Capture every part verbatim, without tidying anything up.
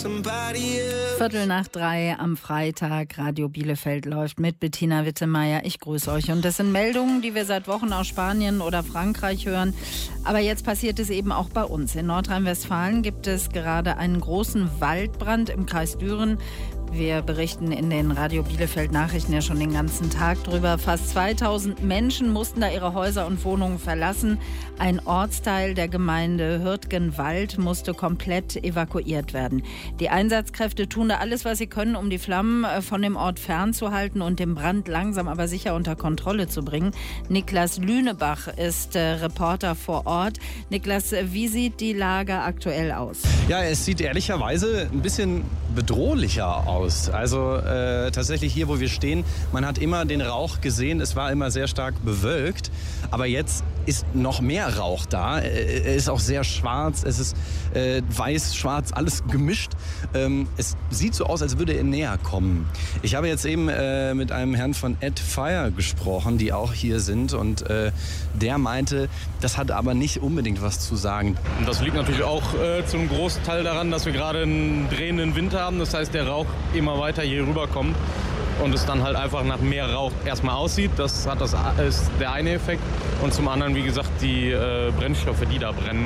Viertel nach drei am Freitag. Radio Bielefeld läuft mit Bettina Wittemeyer. Ich grüße euch. Und das sind Meldungen, die wir seit Wochen aus Spanien oder Frankreich hören. Aber jetzt passiert es eben auch bei uns. In Nordrhein-Westfalen gibt es gerade einen großen Waldbrand im Kreis Düren. Wir berichten in den Radio Bielefeld Nachrichten ja schon den ganzen Tag drüber. Fast zweitausend Menschen mussten da ihre Häuser und Wohnungen verlassen. Ein Ortsteil der Gemeinde Hürtgenwald musste komplett evakuiert werden. Die Einsatzkräfte tun da alles, was sie können, um die Flammen von dem Ort fernzuhalten und den Brand langsam aber sicher unter Kontrolle zu bringen. Niklas Lünebach ist äh, Reporter vor Ort. Niklas, wie sieht die Lage aktuell aus? Ja, es sieht ehrlicherweise ein bisschen bedrohlicher aus. Also äh, tatsächlich hier, wo wir stehen, man hat immer den Rauch gesehen, es war immer sehr stark bewölkt, aber jetzt ist noch mehr Rauch da. Er ist auch sehr schwarz, es ist äh, weiß, schwarz, alles gemischt. Ähm, es sieht so aus, als würde er näher kommen. Ich habe jetzt eben äh, mit einem Herrn von Ed Fire gesprochen, die auch hier sind, und äh, der meinte, das hat aber nicht unbedingt was zu sagen. Und das liegt natürlich auch äh, zum großen Teil daran, dass wir gerade einen drehenden Wind haben. Das heißt, der Rauch immer weiter hier rüberkommt und es dann halt einfach nach mehr Rauch erstmal aussieht. Das hat das ist der eine Effekt. Und zum anderen, wie gesagt, die äh, Brennstoffe, die da brennen.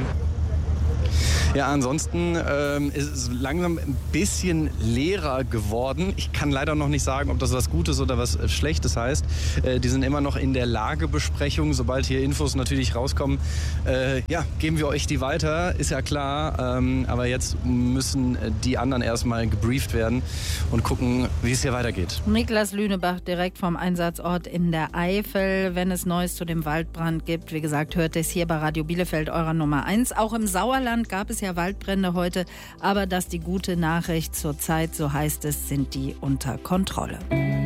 Ja, ansonsten ähm, ist es langsam ein bisschen leerer geworden. Ich kann leider noch nicht sagen, ob das was Gutes oder was Schlechtes heißt. Äh, die sind immer noch in der Lagebesprechung. Sobald hier Infos natürlich rauskommen, äh, ja, geben wir euch die weiter, ist ja klar. Ähm, aber jetzt müssen die anderen erstmal gebrieft werden und gucken, wie es hier weitergeht. Niklas Lünebach direkt vom Einsatzort in der Eifel. Wenn es Neues zu dem Waldbrand gibt, wie gesagt, hört es hier bei Radio Bielefeld, eurer Nummer eins. Auch im Sauerland gab es ja Waldbrände heute, aber das ist die gute Nachricht zurzeit, so heißt es, sind die unter Kontrolle.